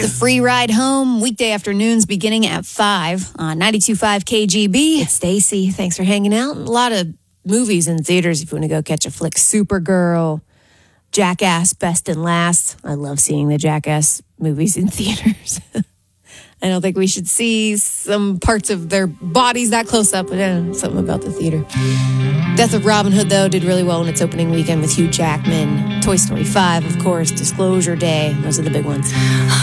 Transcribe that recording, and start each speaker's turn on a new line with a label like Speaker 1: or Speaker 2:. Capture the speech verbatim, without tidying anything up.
Speaker 1: The free ride home, weekday afternoons beginning at five on ninety-two point five K G B.
Speaker 2: It's Stacy. Thanks for hanging out. A lot of movies in theaters if you want to go catch a flick. Supergirl, Jackass, Best and Last. I love seeing the Jackass movies in theaters. I don't think we should see some parts of their bodies that close up, but uh, something about the theater. Death of Robin Hood, though, did really well in its opening weekend with Hugh Jackman. Toy Story five, of course. Disclosure Day. Those are the big ones.